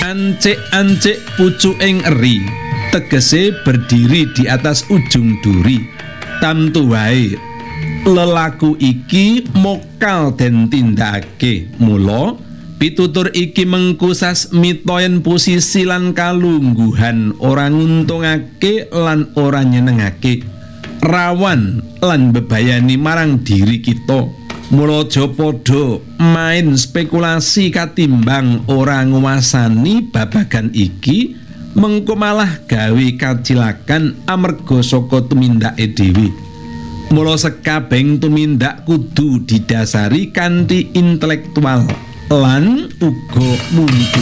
Ancik-ancik pucuking eri, tegese berdiri di atas ujung duri. Tamtu wae lelaku iki mokal den tindakake. Mula pitutur iki mengkusas mitoyen posisi lan kalungguhan ora nguntungake lan ora nyenengake, rawan lan bebayani marang diri kita. Mula aja padha main spekulasi katimbang ora nguwasani babagan iki, mengko malah gawe kacilakan amarga saka tumindake dhewe. Mula sekabeng tumindak kudu didasari kanthi intelektual lan uga mumpuni.